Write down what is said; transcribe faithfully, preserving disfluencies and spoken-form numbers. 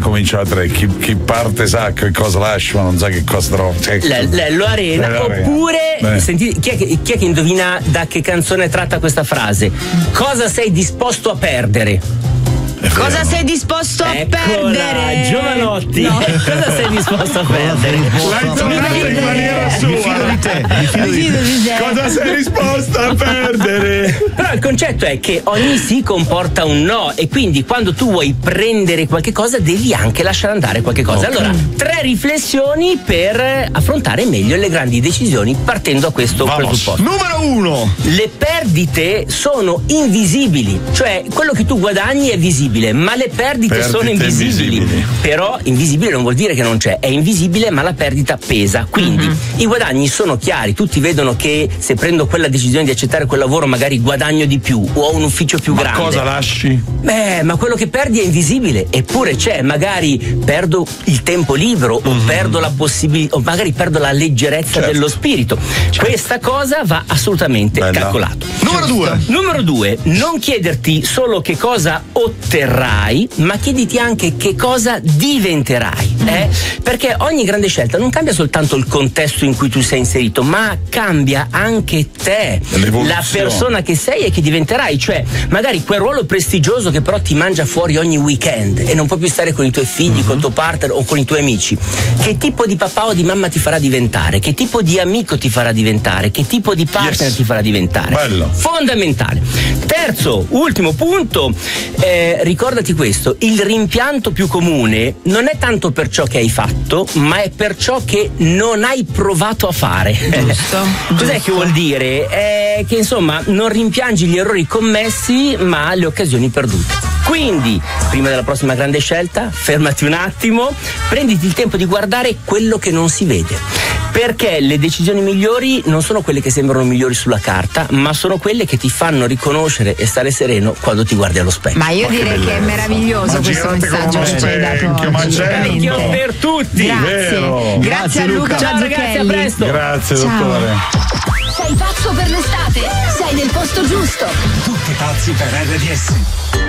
comincia a tre, chi, chi parte sa che cosa lascia, ma non sa che cosa trova. Cioè, Lello Arena. Lello Arena. Oppure senti, chi, è che, chi è che indovina da che canzone tratta questa frase? Cosa sei disposto a perdere? Cosa sei disposto a Eccola, perdere? Giovanotti, no. Cosa sei disposto a perdere? L'hai tornato in maniera sua. Mi fido di te, mi fido di te. Cosa sei disposto a perdere? Però il concetto è che ogni sì comporta un no, e quindi quando tu vuoi prendere qualche cosa devi anche lasciare andare qualche cosa. Okay. Allora, tre riflessioni per affrontare meglio le grandi decisioni partendo da questo Vamos. presupposto. Numero uno. Le perdite sono invisibili, cioè quello che tu guadagni è visibile, ma le perdite, perdite sono invisibili. invisibili. Però invisibile non vuol dire che non c'è, è invisibile ma la perdita pesa. Quindi mm-hmm. i guadagni sono chiari, tutti vedono che se prendo quella decisione di accettare quel lavoro magari guadagno di più o ho un ufficio più ma grande. Ma cosa lasci? Beh, ma quello che perdi è invisibile, eppure c'è, magari perdo il tempo libero mm-hmm. o perdo la possibilità, o magari perdo la leggerezza certo. dello spirito. Certo. Questa cosa va assolutamente Bella. calcolato. Numero due. Numero due, non chiederti solo che cosa otterrai, ma chiediti anche che cosa diventerai. Eh? Perché ogni grande scelta non cambia soltanto il contesto in cui tu sei inserito, ma cambia anche te, la persona che sei e che diventerai. Cioè, magari quel ruolo prestigioso che però ti mangia fuori ogni weekend e non puoi più stare con i tuoi figli, mm-hmm. con il tuo partner o con i tuoi amici. Che tipo di papà o di mamma ti farà diventare? Che tipo di amico ti farà diventare? Che tipo di partner yes. ti farà diventare? Bello. Fondamentale. Terzo, ultimo punto, eh, ricordati questo: il rimpianto più comune non è tanto per ciò che hai fatto, ma è per ciò che non hai provato a fare. Giusto. Cos'è giusto. che vuol dire? È che insomma non rimpiangi gli errori commessi, ma le occasioni perdute. Quindi, prima della prossima grande scelta, fermati un attimo, prenditi il tempo di guardare quello che non si vede. Perché le decisioni migliori non sono quelle che sembrano migliori sulla carta, ma sono quelle che ti fanno riconoscere e stare sereno quando ti guardi allo specchio. Ma io ma direi che, che è meraviglioso ma questo messaggio che ci hai dato oggi. Specchio per tutti. Grazie. Vero. Grazie, Grazie a Luca. Ciao ragazzi, a presto. Grazie Ciao. dottore. Sei pazzo per l'estate? Sei nel posto giusto. Tutti pazzi per R D S.